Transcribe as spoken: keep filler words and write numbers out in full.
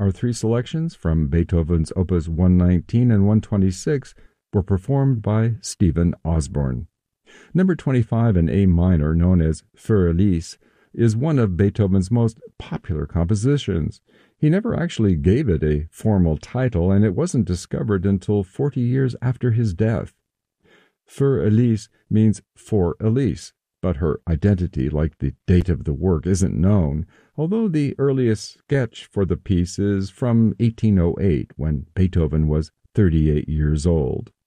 Our three selections from Beethoven's Opus one nineteen and one twenty-six were performed by Stephen Osborne. Number twenty-five in A minor, known as Für Elise, is one of Beethoven's most popular compositions. He never actually gave it a formal title, and it wasn't discovered until forty years after his death. Für Elise means for Elise, but her identity, like the date of the work, isn't known, although the earliest sketch for the piece is from eighteen oh eight, when Beethoven was thirty-eight years old.